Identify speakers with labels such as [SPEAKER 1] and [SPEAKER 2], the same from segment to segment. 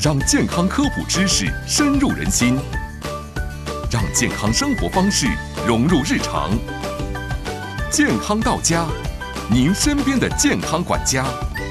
[SPEAKER 1] 让健康科普知识深入人心，让健康生活方式融入日常。健康到家，您身边的健康管家。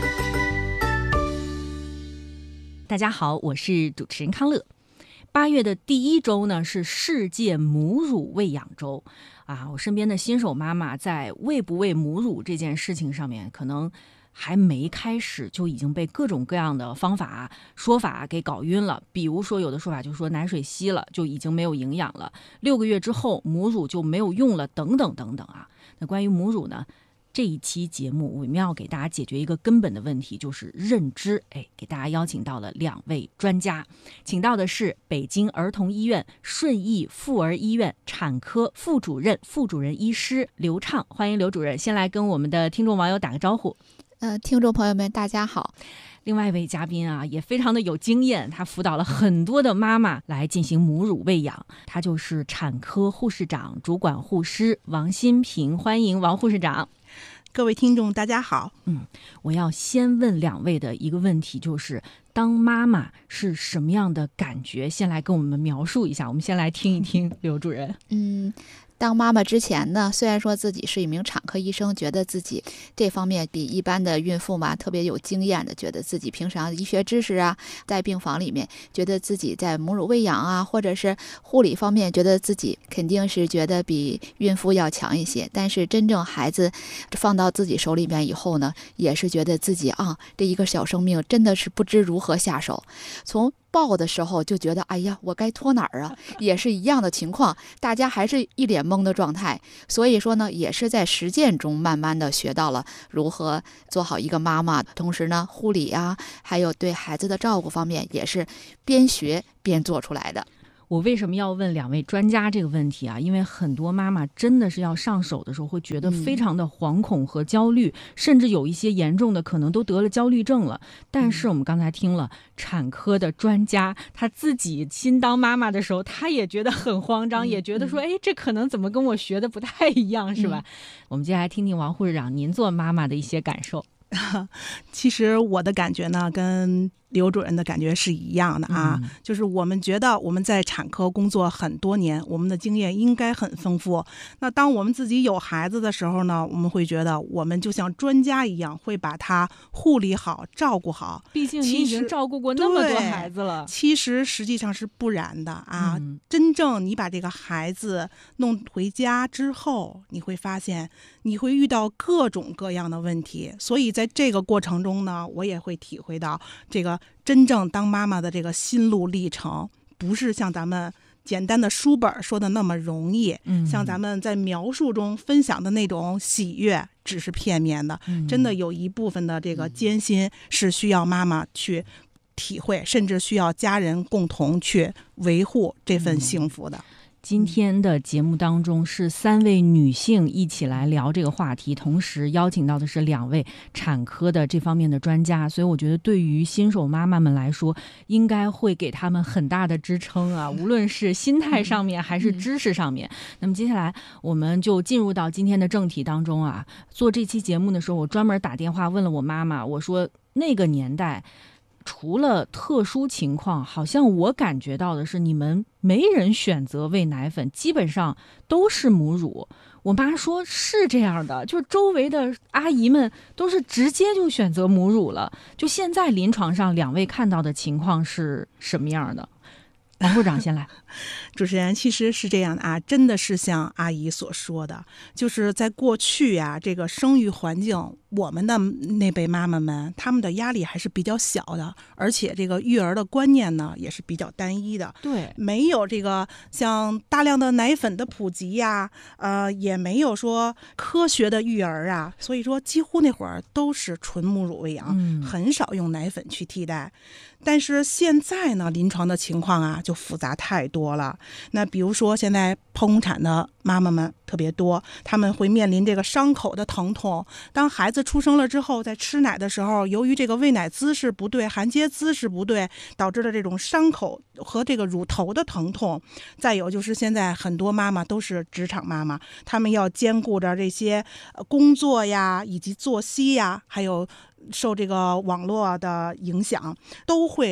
[SPEAKER 2] 大家好，我是主持人康乐。8月的第1周呢是世界母乳喂养周啊，我身边的新手妈妈在喂不喂母乳这件事情上面，可能还没开始就已经被各种各样的方法说法给搞晕了。比如说有的说法就说奶水稀了就已经没有营养了，6个月之后母乳就没有用了，等等等等啊。那关于母乳呢，这一期节目我们要给大家解决一个根本的问题，就是认知。给大家邀请到了2位专家，请到的是北京儿童医院顺义妇儿医院产科副主任医师刘畅，欢迎刘主任。先来跟我们的听众网友打个招呼。
[SPEAKER 3] 听众朋友们大家好。
[SPEAKER 2] 另外一位嘉宾啊，也非常的有经验，他辅导了很多的妈妈来进行母乳喂养，他就是产科护士长、主管护师王新平，欢迎王护士长。
[SPEAKER 4] 各位听众大家好。
[SPEAKER 2] 我要先问2位的一个问题，就是当妈妈是什么样的感觉，先来跟我们描述一下。我们先来听一听刘主任。
[SPEAKER 3] 当妈妈之前呢，虽然说自己是一名产科医生，觉得自己这方面比一般的孕妇嘛特别有经验的，觉得自己平常医学知识啊，在病房里面觉得自己在母乳喂养啊，或者是护理方面，觉得自己肯定是觉得比孕妇要强一些。但是真正孩子放到自己手里面以后呢，也是觉得自己这一个小生命真的是不知如何下手。从抱的时候就觉得哎呀，我该托哪儿啊，也是一样的情况，大家还是一脸懵的状态。所以说呢，也是在实践中慢慢的学到了如何做好一个妈妈，同时呢护理啊，还有对孩子的照顾方面也是边学边做出来的。
[SPEAKER 2] 我为什么要问2位专家这个问题啊？因为很多妈妈真的是要上手的时候会觉得非常的惶恐和焦虑，甚至有一些严重的可能都得了焦虑症了。但是我们刚才听了产科的专家，他自己新当妈妈的时候，他也觉得很慌张，也觉得说这可能怎么跟我学的不太一样，是吧？我们接下来听听王护士长您做妈妈的一些感受。
[SPEAKER 4] 其实我的感觉呢跟刘主任的感觉是一样的啊，就是我们觉得我们在产科工作很多年，我们的经验应该很丰富。那当我们自己有孩子的时候呢，我们会觉得我们就像专家一样，会把他护理好、照顾好。
[SPEAKER 2] 毕竟你已经照顾过那么多孩子了。
[SPEAKER 4] 实际上是不然的啊。真正你把这个孩子弄回家之后，你会发现你会遇到各种各样的问题。所以在这个过程中呢，我也会体会到这个真正当妈妈的这个心路历程，不是像咱们简单的书本说的那么容易，像咱们在描述中分享的那种喜悦只是片面的，真的有一部分的这个艰辛是需要妈妈去体会，甚至需要家人共同去维护这份幸福的。
[SPEAKER 2] 今天的节目当中是3位女性一起来聊这个话题，同时邀请到的是2位产科的这方面的专家，所以我觉得对于新手妈妈们来说，应该会给他们很大的支撑啊，无论是心态上面还是知识上面。那么接下来我们就进入到今天的正题当中啊。做这期节目的时候，我专门打电话问了我妈妈，我说那个年代除了特殊情况，好像我感觉到的是你们没人选择喂奶粉，基本上都是母乳。我妈说是这样的，就是周围的阿姨们都是直接就选择母乳了。就现在临床上2位看到的情况是什么样的？王部长先来。
[SPEAKER 4] 主持人，其实是这样的啊，真的是像阿姨所说的，就是在过去啊，这个生育环境，我们的那辈妈妈们，他们的压力还是比较小的，而且这个育儿的观念呢，也是比较单一的。
[SPEAKER 2] 对，
[SPEAKER 4] 没有这个像大量的奶粉的普及呀，也没有说科学的育儿啊，所以说几乎那会儿都是纯母乳喂养，很少用奶粉去替代。但是现在呢，临床的情况啊，就复杂太多了。那比如说现在剖宫产的妈妈们特别多，他们会面临这个伤口的疼痛。当孩子出生了之后，在吃奶的时候，由于这个喂奶姿势不对，含接姿势不对，导致了这种伤口和这个乳头的疼痛。再有就是现在很多妈妈都是职场妈妈，她们要兼顾着这些工作呀，以及作息呀，还有受这个网络的影响，都会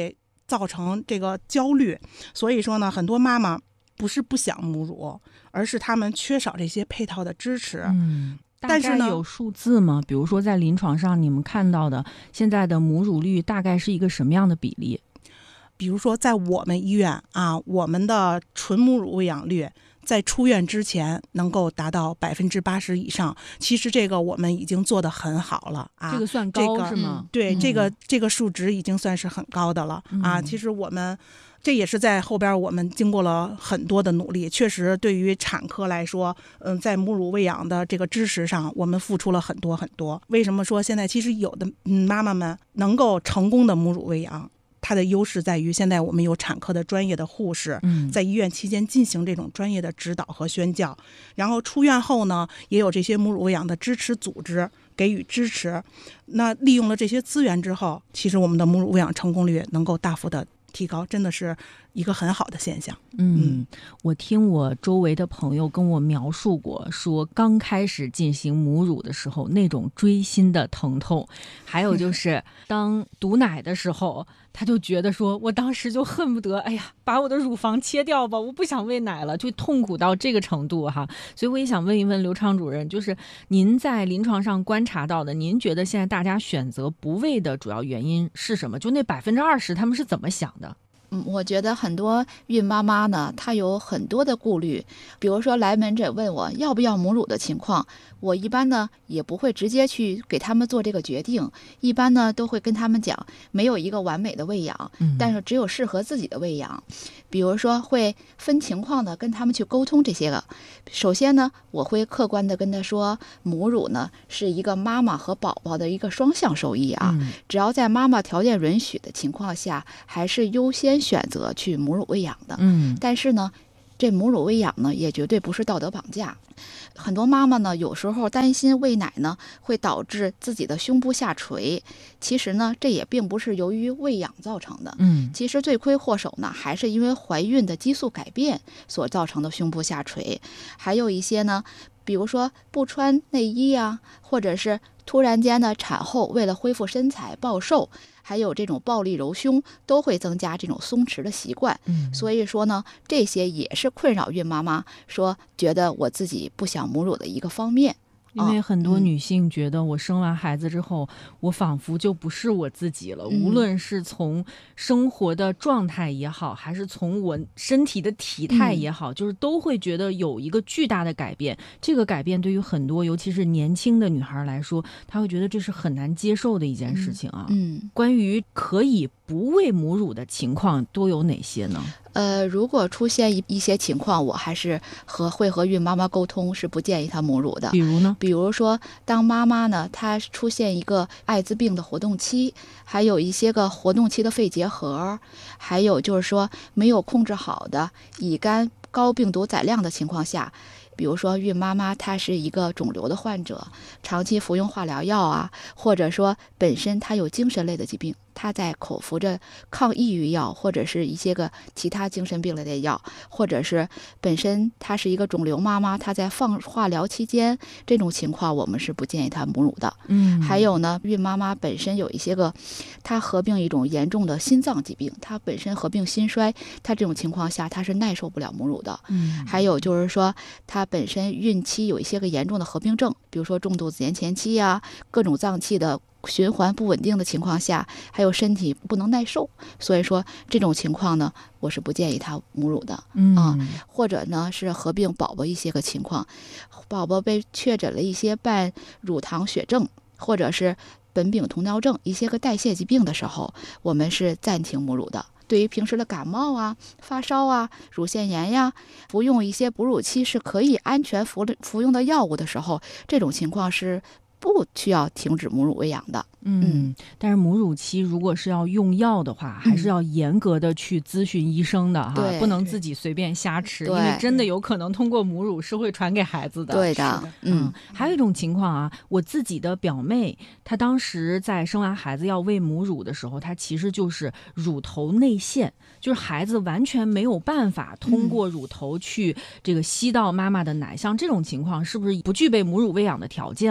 [SPEAKER 4] 造成这个焦虑。所以说呢，很多妈妈不是不想母乳，而是她们缺少这些配套的支持。但是呢，
[SPEAKER 2] 有数字吗？比如说在临床上你们看到的现在的母乳率大概是一个什么样的比例？
[SPEAKER 4] 比如说在我们医院啊，我们的纯母乳喂养率在出院之前能够达到80%以上，其实这个我们已经做得很好了啊。
[SPEAKER 2] 这个算高是吗？
[SPEAKER 4] 对，这个数值已经算是很高的了啊。其实我们这也是在后边我们经过了很多的努力，确实对于产科来说，在母乳喂养的这个支持上，我们付出了很多很多。为什么说现在其实有的妈妈们能够成功的母乳喂养？它的优势在于，现在我们有产科的专业的护士，在医院期间进行这种专业的指导和宣教，然后出院后呢，也有这些母乳喂养的支持组织给予支持。那利用了这些资源之后，其实我们的母乳喂养成功率能够大幅的提高，真的是一个很好的现象。
[SPEAKER 2] 我听我周围的朋友跟我描述过，说刚开始进行母乳的时候那种锥心的疼痛，还有就是当堵奶的时候，他就觉得说我当时就恨不得哎呀把我的乳房切掉吧，我不想喂奶了，就痛苦到这个程度哈。所以我也想问一问刘畅主任，就是您在临床上观察到的，您觉得现在大家选择不喂的主要原因是什么？就那20%他们是怎么想的？
[SPEAKER 3] 我觉得很多孕妈妈呢，她有很多的顾虑，比如说来门诊问我要不要母乳的情况，我一般呢也不会直接去给他们做这个决定，一般呢都会跟他们讲，没有一个完美的喂养，但是只有适合自己的喂养。比如说会分情况的跟他们去沟通这些个。首先呢，我会客观的跟他说，母乳呢是一个妈妈和宝宝的一个双向受益啊，只要在妈妈条件允许的情况下，还是优先选择去母乳喂养的。但是呢，这母乳喂养呢也绝对不是道德绑架。很多妈妈呢有时候担心喂奶呢会导致自己的胸部下垂，其实呢这也并不是由于喂养造成的。其实罪魁祸首呢还是因为怀孕的激素改变所造成的胸部下垂。还有一些呢，比如说不穿内衣啊，或者是突然间的产后为了恢复身材暴瘦，还有这种暴力揉胸，都会增加这种松弛的习惯。所以说呢，这些也是困扰孕妈妈说觉得我自己不想母乳的一个方面。
[SPEAKER 2] 因为很多女性觉得我生完孩子之后，我仿佛就不是我自己了，无论是从生活的状态也好，还是从我身体的体态也好，就是都会觉得有一个巨大的改变。这个改变对于很多尤其是年轻的女孩来说，她会觉得这是很难接受的一件事情啊。关于可以不喂母乳的情况都有哪些呢？
[SPEAKER 3] 如果出现一些情况，我还是会和孕妈妈沟通，是不建议她母乳的。
[SPEAKER 2] 比如呢？
[SPEAKER 3] 比如说，当妈妈呢，她出现一个艾滋病的活动期，还有一些个活动期的肺结核，还有就是说没有控制好的乙肝高病毒载量的情况下，比如说孕妈妈她是一个肿瘤的患者，长期服用化疗药啊，或者说本身她有精神类的疾病，她在口服着抗抑郁药或者是一些个其他精神病类的药，或者是本身她是一个肿瘤妈妈，她在放化疗期间，这种情况我们是不建议她母乳的。还有呢，孕妈妈本身有一些个她合并一种严重的心脏疾病，她本身合并心衰，她这种情况下她是耐受不了母乳的。还有就是说她本身孕期有一些个严重的合并症，比如说重度子痫前期啊，各种脏器的循环不稳定的情况下，还有身体不能耐受，所以说这种情况呢，我是不建议她母乳的。或者呢是合并宝宝一些个情况，宝宝被确诊了一些半乳糖血症，或者是苯丙酮尿症一些个代谢疾病的时候，我们是暂停母乳的。对于平时的感冒啊、发烧啊、乳腺炎呀，服用一些哺乳期是可以安全服用的药物的时候，这种情况是不需要停止母乳喂养的。
[SPEAKER 2] 但是母乳期如果是要用药的话，还是要严格的去咨询医生的哈，不能自己随便瞎吃，因为真的有可能通过母乳是会传给孩子的。
[SPEAKER 3] 对的，
[SPEAKER 2] 还有一种情况啊，我自己的表妹，她当时在生完孩子要喂母乳的时候，她其实就是乳头内陷，就是孩子完全没有办法通过乳头去这个吸到妈妈的奶，像这种情况是不是不具备母乳喂养的条件了？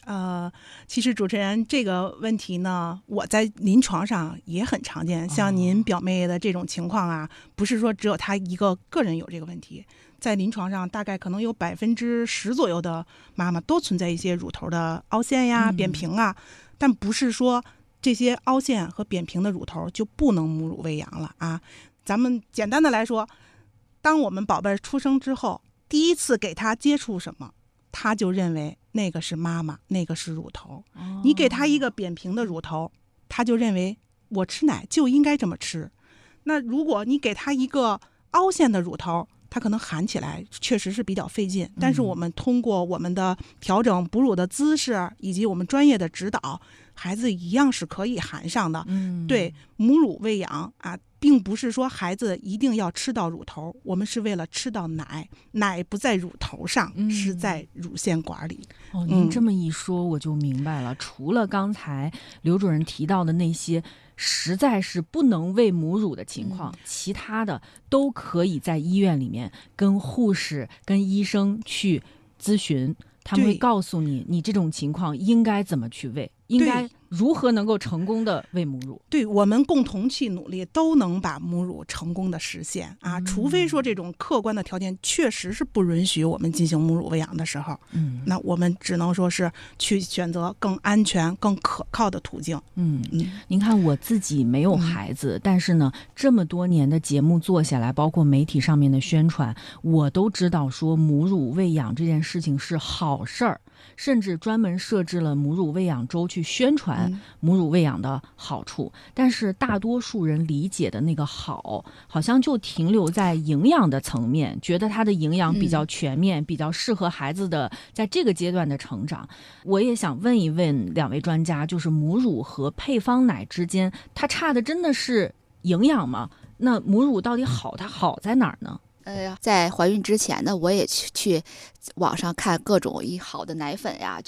[SPEAKER 4] 其实主持人这个问题呢，我在临床上也很常见。像您表妹的这种情况啊，不是说只有她一个人有这个问题，在临床上大概可能有10%左右的妈妈都存在一些乳头的凹陷呀、扁平啊，但不是说这些凹陷和扁平的乳头就不能母乳喂养了啊。咱们简单的来说，当我们宝贝出生之后，第一次给他接触什么，他就认为那个是妈妈，那个是乳头。你给他一个扁平的乳头，他就认为我吃奶就应该这么吃。那如果你给他一个凹陷的乳头，他可能含起来确实是比较费劲，但是我们通过我们的调整哺乳的姿势以及我们专业的指导，孩子一样是可以含上的。对，母乳喂养啊，并不是说孩子一定要吃到乳头，我们是为了吃到奶，奶不在乳头上，是在乳腺管里。
[SPEAKER 2] 您这么一说我就明白了，除了刚才刘主任提到的那些实在是不能喂母乳的情况，其他的都可以在医院里面跟护士、跟医生去咨询，他们会告诉你，你这种情况应该怎么去喂，应该如何能够成功的喂母乳。
[SPEAKER 4] 对，我们共同去努力，都能把母乳成功的实现啊！除非说这种客观的条件确实是不允许我们进行母乳喂养的时候，那我们只能说是去选择更安全、更可靠的途径。
[SPEAKER 2] 您看我自己没有孩子，但是呢，这么多年的节目做下来，包括媒体上面的宣传，我都知道说母乳喂养这件事情是好事儿。甚至专门设置了母乳喂养周去宣传母乳喂养的好处，但是大多数人理解的那个好像就停留在营养的层面，觉得它的营养比较全面，比较适合孩子的在这个阶段的成长。我也想问一问两位专家，就是母乳和配方奶之间，它差的真的是营养吗？那母乳到底好，它好在哪儿呢？
[SPEAKER 3] 在怀孕之前呢，我也去网上看各种好的奶粉呀，